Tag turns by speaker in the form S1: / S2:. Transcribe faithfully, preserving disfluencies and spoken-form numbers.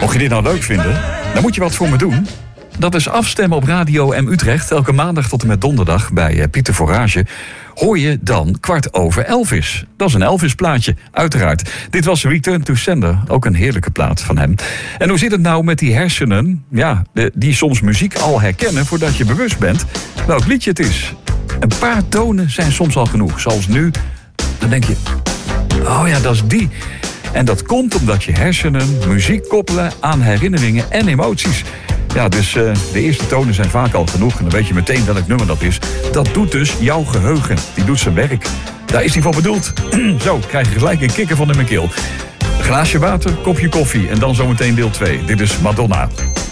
S1: Mocht je dit nou leuk vinden, dan moet je wat voor me doen. Dat is afstemmen op Radio M Utrecht. Elke maandag tot en met donderdag bij Pieter Forage hoor je dan kwart over Elvis. Dat is een Elvis-plaatje, uiteraard. Dit was Return to Sender, ook een heerlijke plaat van hem. En hoe zit het nou met die hersenen, ja, de, die soms muziek al herkennen voordat je bewust bent welk liedje het is? Een paar tonen zijn soms al genoeg, zoals nu. Dan denk je, oh ja, dat is die. En dat komt omdat je hersenen muziek koppelen aan herinneringen en emoties. Ja, dus uh, de eerste tonen zijn vaak al genoeg. En dan weet je meteen welk nummer dat is. Dat doet dus jouw geheugen. Die doet zijn werk. Daar is hij voor bedoeld. Zo, krijg je gelijk een kikker van in mijn keel. Glaasje water, kopje koffie. En dan zometeen deel twee. Dit is Madonna.